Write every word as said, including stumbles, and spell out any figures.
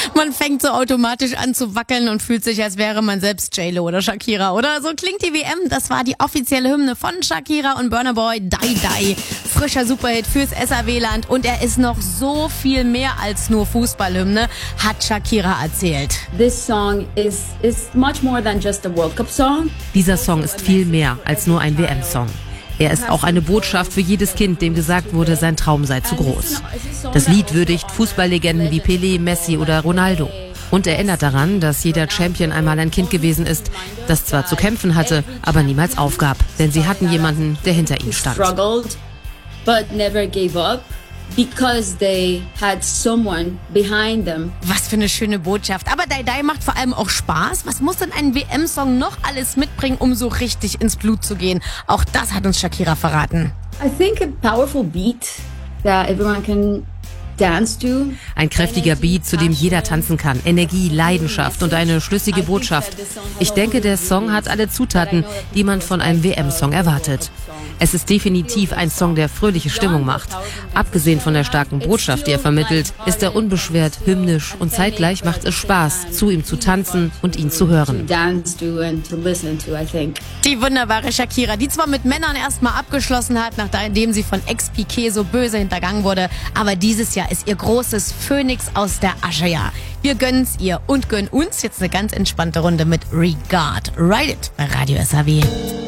Man fängt so automatisch an zu wackeln und fühlt sich, als wäre man selbst J-Lo oder Shakira. Oder so klingt die W M. Das war die offizielle Hymne von Shakira und Burna Boy, Die Die. Frischer Superhit fürs S R W-Land. Und er ist noch so viel mehr als nur Fußballhymne, hat Shakira erzählt. This song is, is much more than just a World Cup song. Dieser Song ist viel mehr als nur ein W M-Song. Er ist auch eine Botschaft für jedes Kind, dem gesagt wurde, sein Traum sei zu groß. Das Lied würdigt Fußballlegenden wie Pelé, Messi oder Ronaldo. Und erinnert daran, dass jeder Champion einmal ein Kind gewesen ist, das zwar zu kämpfen hatte, aber niemals aufgab. Denn sie hatten jemanden, der hinter ihnen stand. But never gave up because they had someone behind them. Was für eine schöne Botschaft. Aber Die Die macht vor allem auch Spaß. Was muss denn ein W M-Song noch alles mitbringen, um so richtig ins Blut zu gehen? Auch das hat uns Shakira verraten. I think a powerful beat that everyone can dance to. Ein kräftiger Beat, zu dem jeder tanzen kann. Energie, Leidenschaft und eine schlüssige Botschaft. Ich denke, der Song hat alle Zutaten, die man von einem W M-Song erwartet. Es ist definitiv ein Song, der fröhliche Stimmung macht. Abgesehen von der starken Botschaft, die er vermittelt, ist er unbeschwert, hymnisch und zeitgleich macht es Spaß, zu ihm zu tanzen und ihn zu hören. Die wunderbare Shakira, die zwar mit Männern erstmal abgeschlossen hat, nachdem sie von Ex-Piqué so böse hintergangen wurde, aber dieses Jahr ist ihr großes Phönix aus der Aschejahr. Wir gönnen's ihr und gönnen uns jetzt eine ganz entspannte Runde mit Regard. Ride It bei Radio S R W.